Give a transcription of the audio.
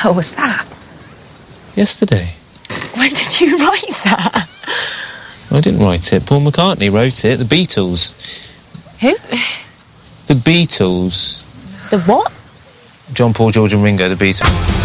hell was that? Yesterday. When did you write that? I didn't write it. Paul McCartney wrote it. The Beatles. Who? The Beatles. The what? John, Paul, George and Ringo, the Beatles.